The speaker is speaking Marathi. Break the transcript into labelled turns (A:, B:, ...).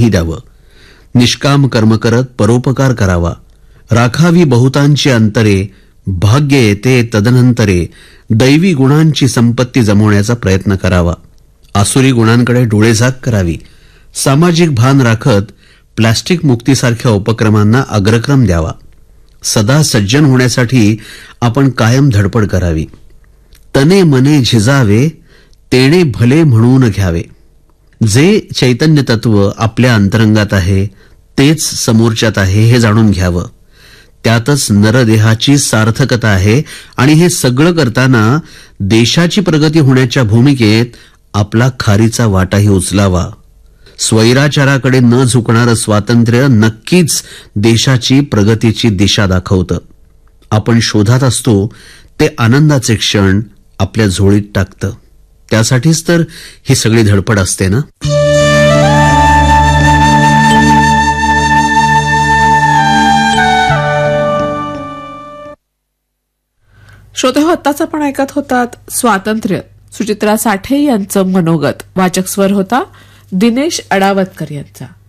A: नाही द्यावं. निष्काम कर्म करत परोपकार करावा. राखावी बहुतांची अंतरे, भाग्य येते तदनंतरे. दैवी गुणांची संपत्ती जमवण्याचा प्रयत्न करावा. आसुरी गुणांकडे डोळेझाक करावी. सामाजिक भान राखत प्लॅस्टिक मुक्तीसारख्या उपक्रमांना अग्रक्रम द्यावा. सदा सज्जन होण्यासाठी आपण कायम धडपड करावी. तने मने झिजावे, तेणे भले म्हणून घ्यावे. जे चैतन्य तत्व आपल्या अंतरंगात आहे तेच समोरच्यात आहे हे जाणून घ्यावं. त्यातच नरदेहाची सार्थकता आहे. आणि हे सगळं करताना देशाची प्रगती होण्याच्या भूमिकेत आपला खारीचा वाटाही उचलावा. स्वैराचाराकडे न झुकणारं स्वातंत्र्य नक्कीच देशाची प्रगतीची दिशा दाखवतं. आपण शोधात असतो ते आनंदाचे क्षण आपल्या झोळीत टाकतं. त्यासाठीच तर ही सगळी धडपड असते ना.
B: श्रोते, आत्ताच आपण ऐकत होतात स्वातंत्र्य, सुचित्रा साठे यांचं मनोगत. वाचक स्वर होता दिनेश अडावतकर यांचा.